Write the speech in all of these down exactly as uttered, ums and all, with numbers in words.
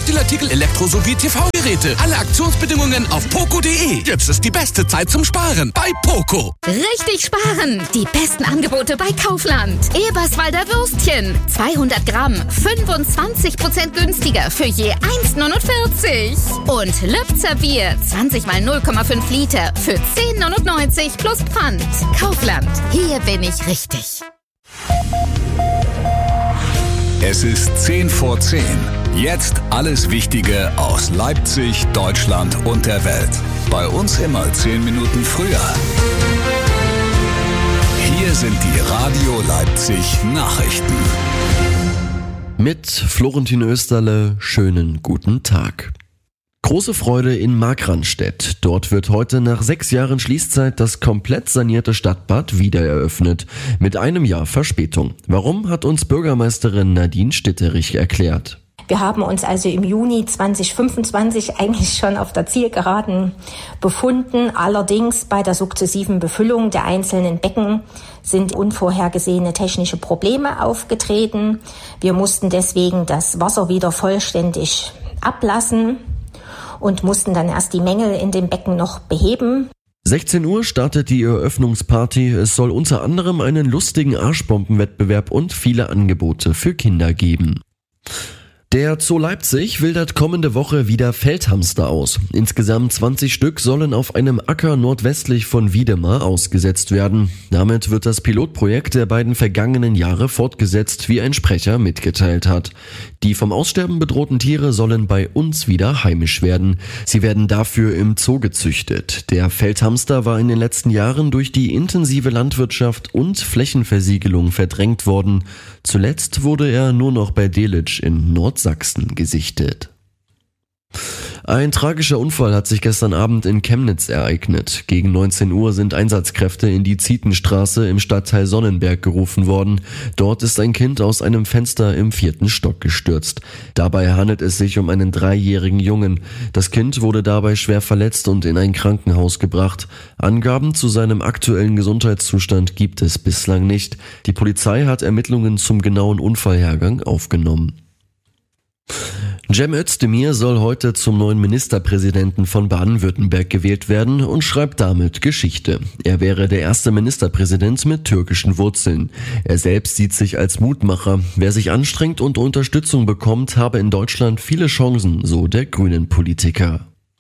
Textilartikel, Elektro- sowie T V-Geräte. Alle Aktionsbedingungen auf poco punkt de. Jetzt ist die beste Zeit zum Sparen bei Poco. Richtig sparen! Die besten Angebote bei Kaufland. Eberswalder Würstchen. zweihundert Gramm, fünfundzwanzig Prozent günstiger für je eins Komma neunundvierzig. Und Lübzer Bier, zwanzig mal null Komma fünf Liter für zehn Komma neunundneunzig plus Pfand. Kaufland. Hier bin ich richtig. Es ist zehn vor zehn. Jetzt alles Wichtige aus Leipzig, Deutschland und der Welt. Bei uns immer zehn Minuten früher. Hier sind die Radio Leipzig Nachrichten. Mit Florentin Österle, schönen guten Tag. Große Freude in Markranstädt. Dort wird heute nach sechs Jahren Schließzeit das komplett sanierte Stadtbad wieder eröffnet. Mit einem Jahr Verspätung. Warum, hat uns Bürgermeisterin Nadine Stitterich erklärt. Wir haben uns also im Juni zwanzig fünfundzwanzig eigentlich schon auf der Zielgeraden befunden. Allerdings bei der sukzessiven Befüllung der einzelnen Becken sind unvorhergesehene technische Probleme aufgetreten. Wir mussten deswegen das Wasser wieder vollständig ablassen und mussten dann erst die Mängel in dem Becken noch beheben. sechzehn Uhr startet die Eröffnungsparty. Es soll unter anderem einen lustigen Arschbombenwettbewerb und viele Angebote für Kinder geben. Der Zoo Leipzig wildert kommende Woche wieder Feldhamster aus. Insgesamt zwanzig Stück sollen auf einem Acker nordwestlich von Wiedemar ausgesetzt werden. Damit wird das Pilotprojekt der beiden vergangenen Jahre fortgesetzt, wie ein Sprecher mitgeteilt hat. Die vom Aussterben bedrohten Tiere sollen bei uns wieder heimisch werden. Sie werden dafür im Zoo gezüchtet. Der Feldhamster war in den letzten Jahren durch die intensive Landwirtschaft und Flächenversiegelung verdrängt worden. Zuletzt wurde er nur noch bei Delitzsch in Nordsachsen gesichtet. Ein tragischer Unfall hat sich gestern Abend in Chemnitz ereignet. Gegen neunzehn Uhr sind Einsatzkräfte in die Zietenstraße im Stadtteil Sonnenberg gerufen worden. Dort ist ein Kind aus einem Fenster im vierten Stock gestürzt. Dabei handelt es sich um einen dreijährigen Jungen. Das Kind wurde dabei schwer verletzt und in ein Krankenhaus gebracht. Angaben zu seinem aktuellen Gesundheitszustand gibt es bislang nicht. Die Polizei hat Ermittlungen zum genauen Unfallhergang aufgenommen. Cem Özdemir soll heute zum neuen Ministerpräsidenten von Baden-Württemberg gewählt werden und schreibt damit Geschichte. Er wäre der erste Ministerpräsident mit türkischen Wurzeln. Er selbst sieht sich als Mutmacher. Wer sich anstrengt und Unterstützung bekommt, habe in Deutschland viele Chancen, so der Grünen-Politiker.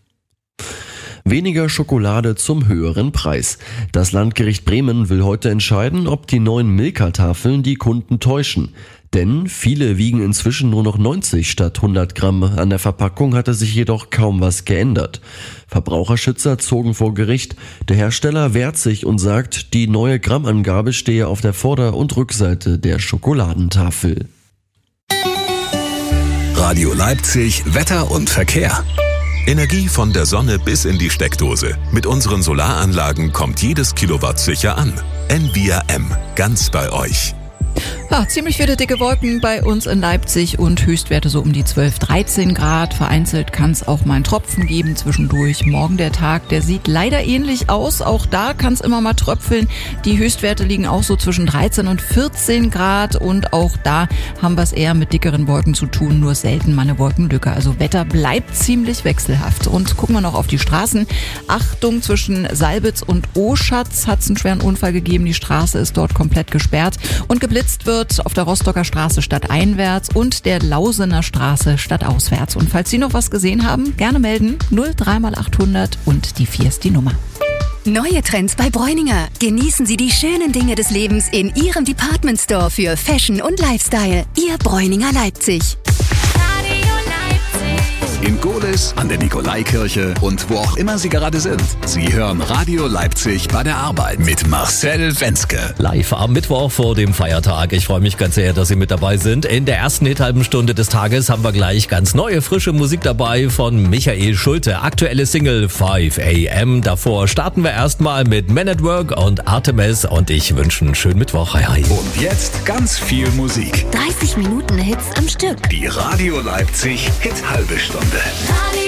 Weniger Schokolade zum höheren Preis. Das Landgericht Bremen will heute entscheiden, ob die neuen Milka-Tafeln die Kunden täuschen. Denn viele wiegen inzwischen nur noch neunzig statt hundert Gramm. An der Verpackung hatte sich jedoch kaum was geändert. Verbraucherschützer zogen vor Gericht. Der Hersteller wehrt sich und sagt, die neue Grammangabe stehe auf der Vorder- und Rückseite der Schokoladentafel. Radio Leipzig, Wetter und Verkehr. Energie von der Sonne bis in die Steckdose. Mit unseren Solaranlagen kommt jedes Kilowatt sicher an. Envia M, ganz bei euch. Ja, ziemlich viele dicke Wolken bei uns in Leipzig und Höchstwerte so um die zwölf, dreizehn Grad. Vereinzelt kann es auch mal einen Tropfen geben zwischendurch. Morgen der Tag, der sieht leider ähnlich aus. Auch da kann es immer mal tröpfeln. Die Höchstwerte liegen auch so zwischen dreizehn und vierzehn Grad und auch da haben wir es eher mit dickeren Wolken zu tun, nur selten mal eine Wolkenlücke. Also Wetter bleibt ziemlich wechselhaft. Und gucken wir noch auf die Straßen. Achtung, zwischen Salbitz und Oschatz hat es einen schweren Unfall gegeben. Die Straße ist dort komplett gesperrt und geblitzt wird auf der Rostocker Straße stadteinwärts und der Lausener Straße stadtauswärts. Und falls Sie noch was gesehen haben, gerne melden. null drei mal achthundert und die vier ist die Nummer. Neue Trends bei Bräuninger. Genießen Sie die schönen Dinge des Lebens in Ihrem Department Store für Fashion und Lifestyle. Ihr Bräuninger Leipzig. In Gohlis, an der Nikolaikirche und wo auch immer Sie gerade sind. Sie hören Radio Leipzig bei der Arbeit mit Marcel Wenzke. Live am Mittwoch vor dem Feiertag. Ich freue mich ganz sehr, dass Sie mit dabei sind. In der ersten Hit-halben Stunde des Tages haben wir gleich ganz neue, frische Musik dabei von Michael Schulte. Aktuelle Single five a m. Davor starten wir erstmal mit Men at Work und Artemis und ich wünsche einen schönen Mittwoch. Hi, hi. Und jetzt ganz viel Musik. dreißig Minuten Hits am Stück. Die Radio Leipzig Hit-halbe Stunde.